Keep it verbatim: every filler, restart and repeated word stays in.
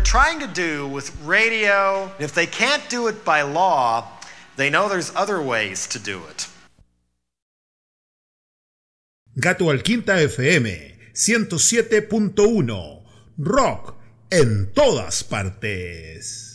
trying to do with radio. If they can't do it by law, they know there's other ways to do it. Gato al Quinta F M ciento siete punto uno. Rock en todas partes.